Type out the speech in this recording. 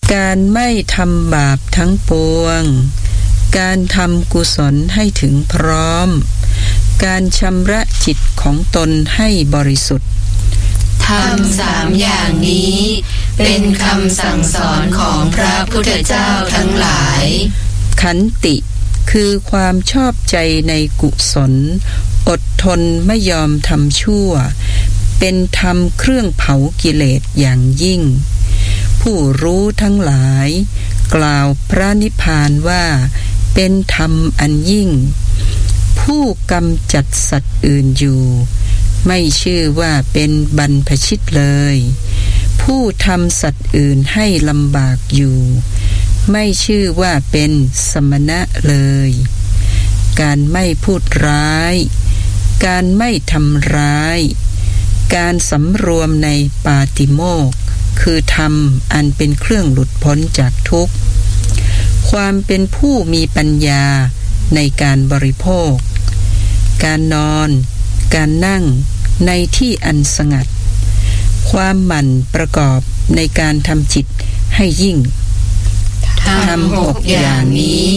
การไม่ทำบาปทั้งปวงการทำกุศลให้ถึงพร้อมการชำระจิตของตนให้บริสุทธิ์ทำ3 อย่างนี้เป็นคำสั่งสอนของพระพุทธเจ้าทั้งหลายขันติคือความชอบใจในกุศลอดทนไม่ยอมทำชั่วเป็นธรรมเครื่องเผากิเลสอย่างยิ่งผู้รู้ทั้งหลายกล่าวพระนิพพานว่าเป็นธรรมอันยิ่งผู้กำจัดสัตว์อื่นอยู่ไม่ชื่อว่าเป็นบรรพชิตเลยผู้ทำสัตว์อื่นให้ลำบากอยู่ไม่ชื่อว่าเป็นสมณะเลยการไม่พูดร้ายการไม่ทำร้ายการสำรวมในปาติโมกข์คือธรรมอันเป็นเครื่องหลุดพ้นจากทุกข์ความเป็นผู้มีปัญญาในการบริโภคการนอนการนั่งในที่อันสงัดความหมั่นประกอบในการทำจิตให้ยิ่งทำ6 อย่างนี้